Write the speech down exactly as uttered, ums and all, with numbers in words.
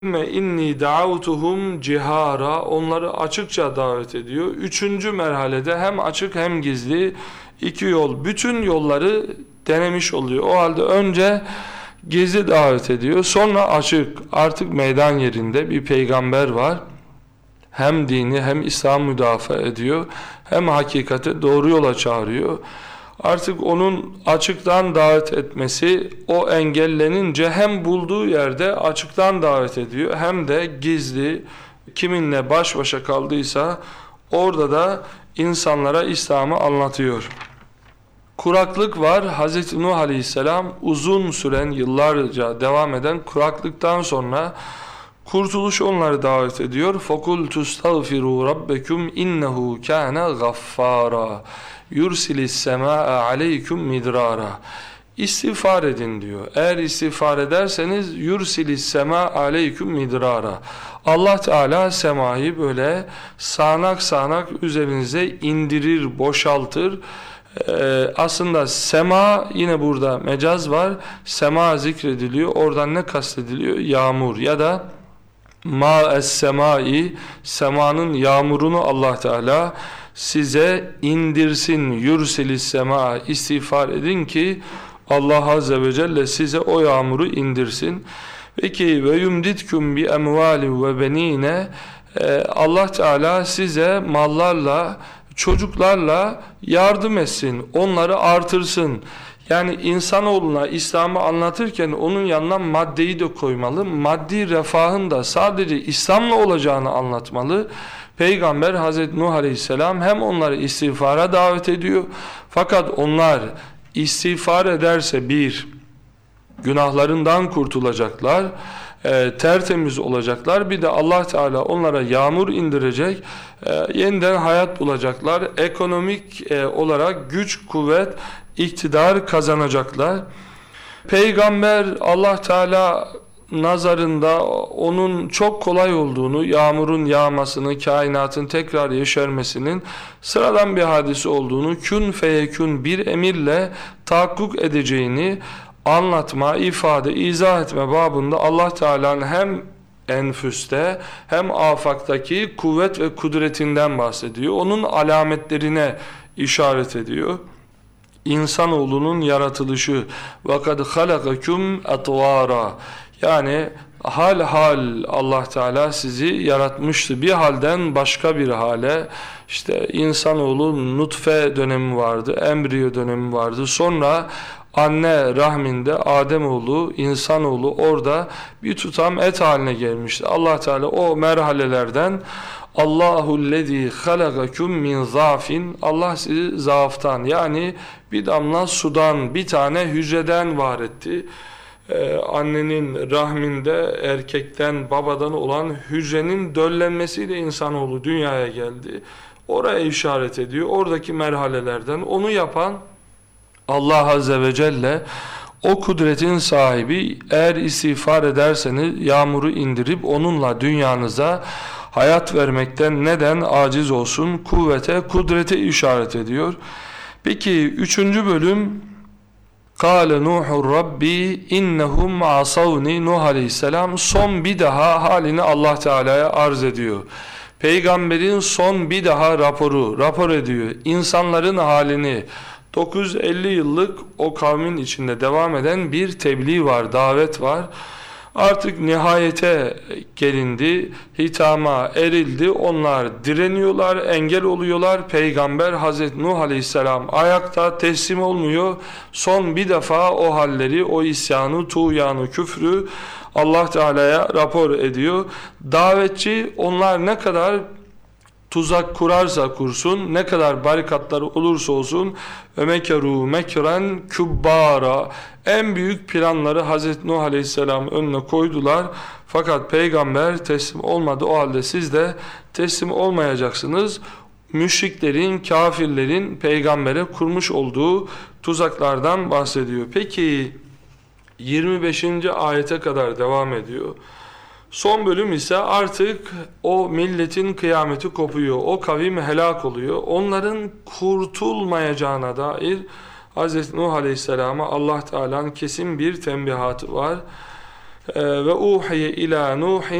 ve inni da'avtuhum cihara, onları açıkça davet ediyor. Üçüncü merhalede hem açık hem gizli iki yol, bütün yolları denemiş oluyor. O halde önce gizli davet ediyor, sonra açık, artık meydan yerinde bir peygamber var. Hem dini hem İslam müdafaa ediyor, hem hakikate doğru yola çağırıyor. Artık onun açıktan davet etmesi o engellenince hem bulduğu yerde açıktan davet ediyor, hem de gizli kiminle baş başa kaldıysa orada da insanlara İslam'ı anlatıyor. Kuraklık var. Hazreti Nuh Aleyhisselam uzun süren, yıllarca devam eden kuraklıktan sonra kurtuluş onları davet ediyor. فَقُلْ تُسْتَغْفِرُوا رَبَّكُمْ اِنَّهُ كَانَ غَفَّارًا يُرْسِلِ السَّمَاءَ عَلَيْكُمْ مِدْرَارًا. İstiğfar edin diyor. Eğer istiğfar ederseniz يُرْسِلِ السَّمَاءَ عَلَيْكُمْ مِدْرَارًا. Allah Teala semayı böyle sağanak sağanak üzerinize indirir, boşaltır. Ee, aslında sema, yine burada mecaz var. Sema zikrediliyor. Oradan ne kastediliyor? Yağmur ya da ma'es semai, semanın yağmurunu Allah Teala size indirsin. Yursilis sema, istiğfar edin ki Allah Azze ve Celle size o yağmuru indirsin. Peki ve yumditkum bi emvali ve benine, Allah Teala size mallarla, çocuklarla yardım etsin, onları artırsın. Yani insanoğluna İslam'ı anlatırken onun yanına maddeyi de koymalı. Maddi refahın da sadece İslam'la olacağını anlatmalı. Peygamber Hazreti Nuh Aleyhisselam hem onları istiğfara davet ediyor. Fakat onlar istiğfar ederse bir, günahlarından kurtulacaklar, e, tertemiz olacaklar. Bir de Allah Teala onlara yağmur indirecek, e, yeniden hayat bulacaklar. Ekonomik e, olarak güç, kuvvet, iktidar kazanacaklar. Peygamber Allah Teala nazarında onun çok kolay olduğunu, yağmurun yağmasını, kainatın tekrar yeşermesinin sıradan bir hadise olduğunu, kün feyekün bir emirle tahakkuk edeceğini anlatma, ifade, izah etme babında Allah Teala'nın hem enfüste hem afaktaki kuvvet ve kudretinden bahsediyor. Onun alametlerine işaret ediyor. İnsanoğlunun yaratılışı, وَقَدْ خَلَقَكُمْ اَطْوَارًا, yani hal hal Allah Teala sizi yaratmıştı. Bir halden başka bir hale. İşte insanoğlu nutfe dönemi vardı, embriyo dönemi vardı. Sonra anne rahminde Ademoğlu, insanoğlu orada bir tutam et haline gelmişti. Allah Teala o merhalelerden Allahu'llezî halagakum min zafin, Allah sizi zaaftan, yani bir damla sudan, bir tane hücreden var etti. Ee, annenin rahminde erkekten, babadan olan hücrenin döllenmesiyle insanoğlu dünyaya geldi. Oraya işaret ediyor. Oradaki merhalelerden onu yapan Allah Azze ve Celle, o kudretin sahibi. Eğer istiğfar ederseniz yağmuru indirip onunla dünyanıza hayat vermekten neden aciz olsun? Kuvvete, kudrete işaret ediyor. Peki üçüncü bölüm, Kâle Nuhur Rabbi innehum asavni, Nuh Aleyhisselam son bir daha halini Allah Teala'ya arz ediyor. Peygamberin son bir daha raporu, rapor ediyor. İnsanların halini, dokuz yüz elli yıllık o kavmin içinde devam eden bir tebliğ var, davet var. Artık nihayete gelindi, hitama erildi. Onlar direniyorlar, engel oluyorlar. Peygamber Hazreti Nuh Aleyhisselam ayakta, teslim olmuyor. Son bir defa o halleri, o isyanı, tuğyanı, küfrü Allah Teala'ya rapor ediyor. Davetçi onlar ne kadar tuzak kurarsa kursun, ne kadar barikatları olursa olsun, ve mekeru mekren kübbara, en büyük planları Hazreti Nuh Aleyhisselam önüne koydular. Fakat peygamber teslim olmadı. O halde siz de teslim olmayacaksınız. Müşriklerin, kafirlerin peygambere kurmuş olduğu tuzaklardan bahsediyor. Peki yirmi beşinci ayete kadar devam ediyor. Son bölüm ise artık o milletin kıyameti kopuyor. O kavim helak oluyor. Onların kurtulmayacağına dair Hz. Nuh Aleyhisselam'a Allah Teala'nın kesin bir tembihatı var. Ve uhiye ila Nuh